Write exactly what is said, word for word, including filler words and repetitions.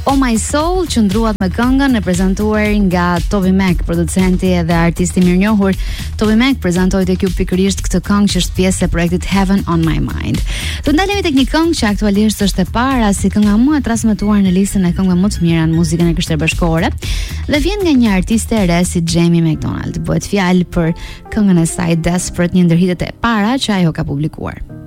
Oh My Soul qëndruat me këngën e prezantuar nga Toby Mac, producenti edhe artisti mirënjohur. Toby Mac prezantoi tek ju pikërisht këtë këngë që është pjesë e projektit Heaven on My Mind. Do ndalemi tek një këngë që aktualisht është e para si kënga më e transmetuar në listën e këngëve më të mira në muzikën e Krishterë Bashkore dhe vjen nga një artiste e re si Jamie McDonald. Bëhet fjalë për këngën e saj Desperate, një ndër hitet e para që ajo ka publikuar.